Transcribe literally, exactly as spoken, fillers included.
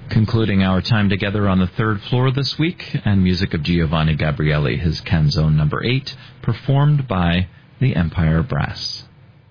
Concluding our time together on the third floor this week, and music of Giovanni Gabrieli, his canzone number eight, performed by the Empire Brass.